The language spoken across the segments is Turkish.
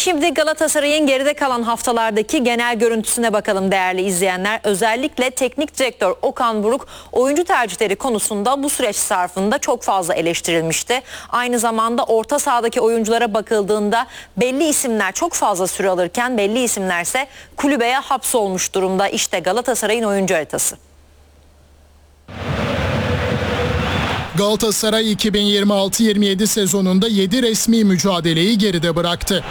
Şimdi Galatasaray'ın geride kalan haftalardaki genel görüntüsüne bakalım değerli izleyenler. Özellikle teknik direktör Okan Buruk oyuncu tercihleri konusunda bu süreç zarfında çok fazla eleştirilmişti. Aynı zamanda orta sahadaki oyunculara bakıldığında belli isimler çok fazla süre alırken belli isimlerse kulübeye hapsolmuş durumda. İşte Galatasaray'ın oyuncu haritası. Galatasaray 2026-27 sezonunda 7 resmi mücadeleyi geride bıraktı.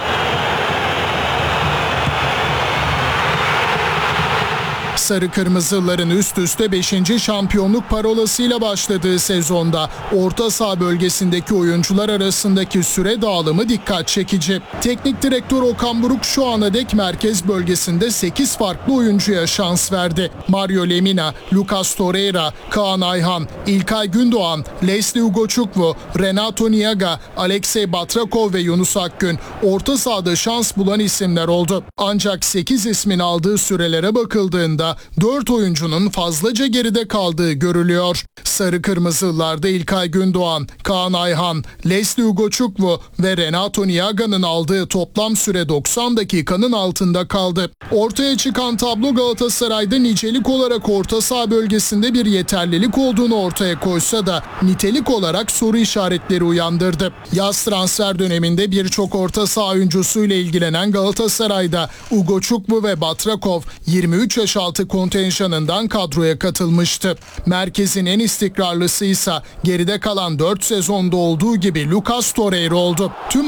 Sarı Kırmızılıların üst üste 5. şampiyonluk parolasıyla başladığı sezonda orta saha bölgesindeki oyuncular arasındaki süre dağılımı dikkat çekici. Teknik direktör Okan Buruk şu ana dek merkez bölgesinde 8 farklı oyuncuya şans verdi. Mario Lemina, Lucas Torreira, Kaan Ayhan, İlkay Gündoğan, Leslie Ugochukwu, Renato Niaga, Alexey Batrakov ve Yunus Akgün orta sahada şans bulan isimler oldu. Ancak 8 ismin aldığı sürelere bakıldığında 4 oyuncunun fazlaca geride kaldığı görülüyor. Sarı Kırmızılılarda İlkay Gündoğan, Kaan Ayhan, Leslie Ugochukwu ve Renato Niaga'nın aldığı toplam süre 90 dakikanın altında kaldı. Ortaya çıkan tablo Galatasaray'da nicelik olarak orta saha bölgesinde bir yeterlilik olduğunu ortaya koysa da nitelik olarak soru işaretleri uyandırdı. Yaz transfer döneminde birçok orta saha oyuncusuyla ilgilenen Galatasaray'da Ugochukwu ve Batrakov 23 yaş altı kontenjanından kadroya katılmıştı. Merkezin en istikrarlısı ise geride kalan 4 sezonda olduğu gibi Lucas Torreira oldu. Tüm